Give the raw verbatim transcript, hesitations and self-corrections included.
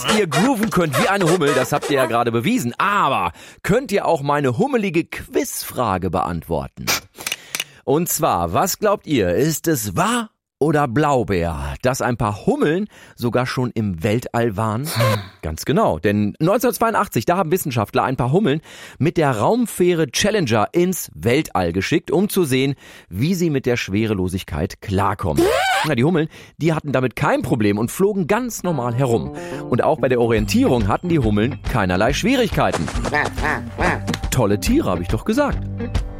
ihr grooven könnt wie eine Hummel, das habt ihr ja gerade bewiesen. Aber könnt ihr auch meine hummelige Quizfrage beantworten? Und zwar, was glaubt ihr, ist es wahr oder Blaubeer, dass ein paar Hummeln sogar schon im Weltall waren? Ganz genau, denn neunzehnhundertzweiundachtzig, da haben Wissenschaftler ein paar Hummeln mit der Raumfähre Challenger ins Weltall geschickt, um zu sehen, wie sie mit der Schwerelosigkeit klarkommen. Na, die Hummeln, die hatten damit kein Problem und flogen ganz normal herum. Und auch bei der Orientierung hatten die Hummeln keinerlei Schwierigkeiten. Tolle Tiere, habe ich doch gesagt.